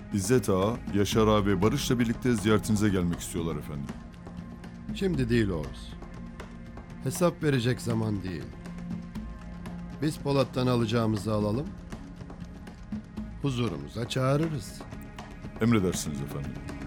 İzzet Ağa, Yaşar Ağa ve Barış'la birlikte ziyaretinize gelmek istiyorlar efendim. Şimdi değil Oğuz. Hesap verecek zaman değil. Biz Polat'tan alacağımızı alalım. Huzurumuza çağırırız. Emredersiniz efendim.